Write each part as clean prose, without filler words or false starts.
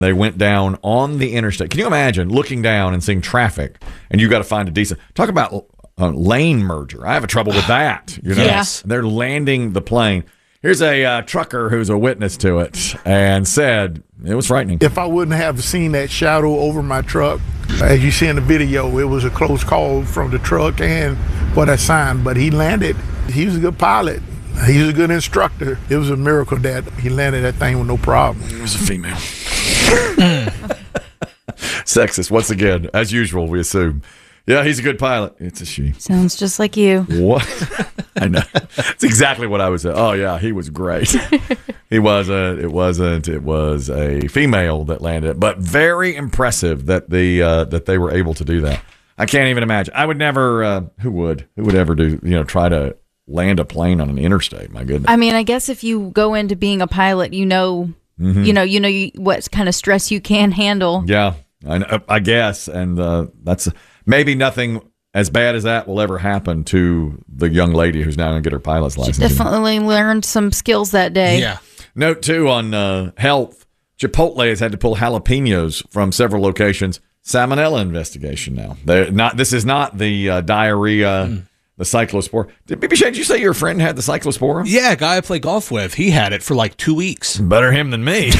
They went down on the interstate. Can you imagine looking down and seeing traffic, and you got to find a decent... Talk about lane merger. I have a trouble with that. You know? Yes. They're landing the plane. Here's a trucker who's a witness to it and said it was frightening. If I wouldn't have seen that shadow over my truck, as you see in the video, it was a close call from the truck and for that sign, but he landed. He was a good pilot. He was a good instructor. It was a miracle that he landed that thing with no problem. It was a female. Sexist, once again, as usual, we assume. Yeah, he's a good pilot. It's a she. Sounds just like you. What? I know. It's exactly what I was saying. Oh, yeah, he was great. He wasn't. It wasn't. It was a female that landed. But very impressive that that they were able to do that. I can't even imagine. I would never. Who would ever do? Try to land a plane on an interstate. My goodness. I mean, I guess if you go into being a pilot, what kind of stress you can handle. Yeah, I guess, and that's maybe nothing as bad as that will ever happen to the young lady who's now going to get her pilot's license. She definitely learned some skills that day. Yeah. Note, too, on health, Chipotle has had to pull jalapenos from several locations. Salmonella investigation now. This is not the diarrhea, the cyclospora. Did you say your friend had the cyclospora? Yeah, a guy I play golf with, he had it for like 2 weeks. Better him than me.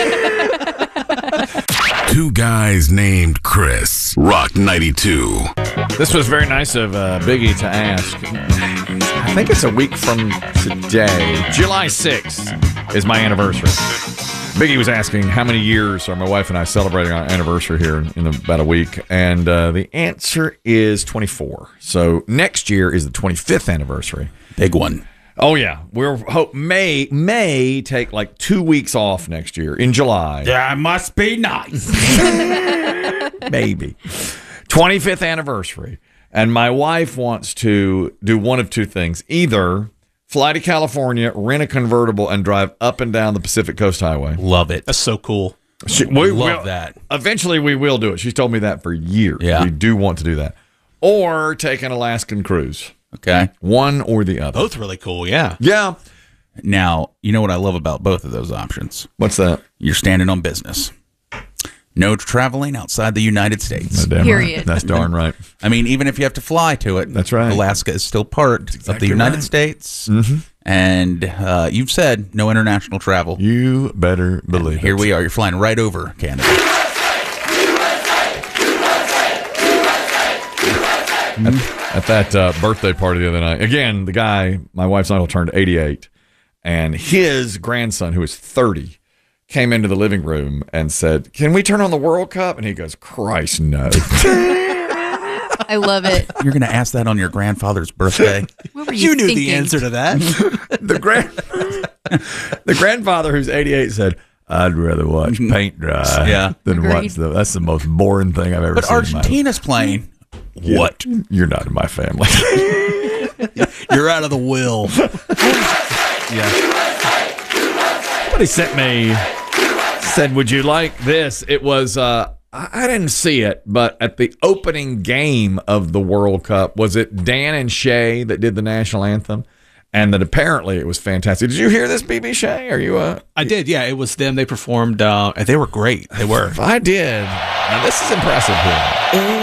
Two guys named Chris. Rock 92. This was very nice of Biggie to ask. I think it's a week from today. July 6th is my anniversary. Biggie was asking how many years are my wife and I celebrating our anniversary here in about a week, and the answer is 24. So next year is the 25th anniversary. Big one. Oh yeah, may take like 2 weeks off next year in July. That must be nice. Maybe 25th anniversary, and my wife wants to do one of two things: either fly to California, rent a convertible, and drive up and down the Pacific Coast Highway. Love it. That's so cool. We love that. Eventually, we will do it. She's told me that for years. Yeah. We do want to do that, or take an Alaskan cruise. Okay. One or the other. Both really cool, yeah. Yeah. Now, you know what I love about both of those options? What's that? You're standing on business. No traveling outside the United States. Damn Period. Right. That's darn right. I mean, even if you have to fly to it, That's right. Alaska is still part of the United right. States. Mm-hmm. And you've said no international travel. You better believe it. Here we are. You're flying right over Canada. At that birthday party the other night, again, the guy, my wife's uncle, turned 88, and his grandson, who is 30, came into the living room and said, "Can we turn on the World Cup?" And he goes, "Christ, no." I love it. You're going to ask that on your grandfather's birthday? What were You knew thinking? the answer to that. The grandfather, who's 88, said, "I'd rather watch paint dry Yeah. than Agreed. watch that's the most boring thing I've ever But seen." Argentina's playing. What? You're not in my family. You're out of the will. Yeah. Somebody sent me, said, "Would you like this?" It was, I didn't see it, but at the opening game of the World Cup, was it Dan and Shay that did the national anthem? And that apparently it was fantastic. Did you hear this, BB Shay? Are you I did, yeah. It was them. They performed, and they were great. They were. I did. Now, this is impressive here.